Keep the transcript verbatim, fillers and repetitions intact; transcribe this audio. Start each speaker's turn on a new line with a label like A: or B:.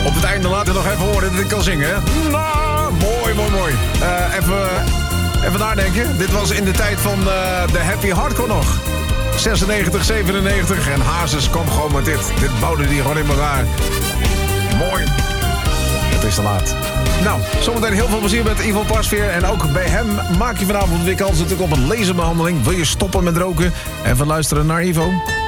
A: Op het einde laten we nog even horen dat ik kan zingen. Hè? Nou, mooi, mooi, mooi. Uh, even, even nadenken. Dit was in de tijd van uh, de Happy Hardcore nog. zesennegentig, zevenennegentig. En Hazes kwam gewoon met dit. Dit bouwde die gewoon in elkaar. Mooi. Het is te laat. Nou, zometeen heel veel plezier met Ivo Pasveer. En ook bij hem maak je vanavond weer kans natuurlijk op een laserbehandeling. Wil je stoppen met roken en van luisteren naar Ivo?